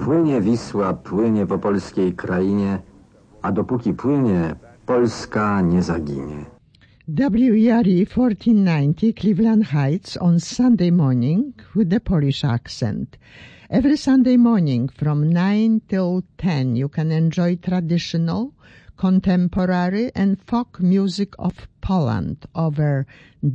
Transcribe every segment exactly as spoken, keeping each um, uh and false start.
Płynie Wisła, płynie po polskiej krainie, a dopóki płynie, Polska nie zaginie. W E R E fourteen ninety Cleveland Heights on Sunday morning with the Polish accent. Every Sunday morning from nine till ten you can enjoy traditional, contemporary and folk music of Poland over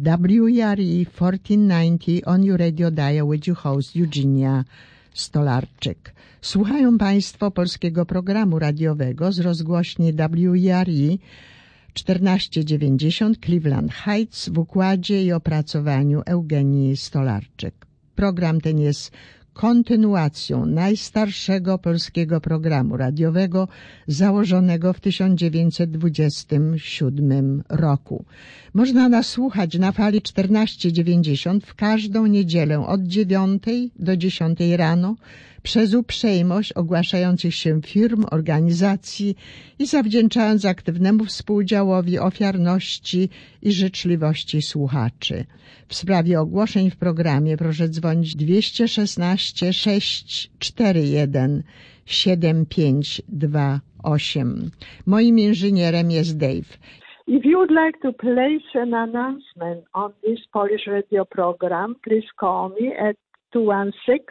W E R E fourteen ninety on your radio dial with your host Eugenia Stolarczyk. Słuchają Państwo polskiego programu radiowego z rozgłośni W E R E czternaście dziewięćdziesiąt Cleveland Heights w układzie i opracowaniu Eugenii Stolarczyk. Program ten jest kontynuacją najstarszego polskiego programu radiowego założonego w tysiąc dziewięćset dwudziestym siódmym roku. Można nas słuchać na fali czternaście dziewięćdziesiąt w każdą niedzielę od dziewiątej do dziesiątej rano przez uprzejmość ogłaszających się firm, organizacji i zawdzięczając aktywnemu współdziałowi ofiarności i życzliwości słuchaczy. W sprawie ogłoszeń w programie proszę dzwonić dwieście szesnaście sześć cztery jeden siedem pięć dwa osiem. Moim inżynierem jest Dave. If you would like to place an announcement on this Polish radio program, please call me at two one six,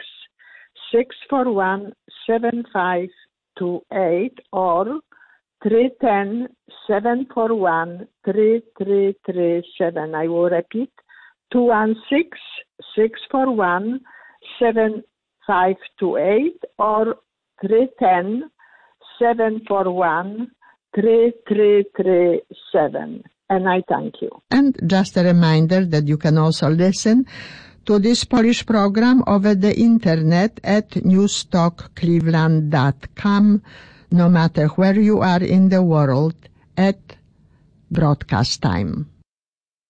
six four one, seven five two eight or three one zero, seven four one, three three three seven. I will repeat, two one six, six four one, seven five two eight or three one zero, seven four one, three three three seven. And I thank you. And just a reminder that you can also listen to this Polish program over the internet at newstalk cleveland dot com, no matter where you are in the world at broadcast time.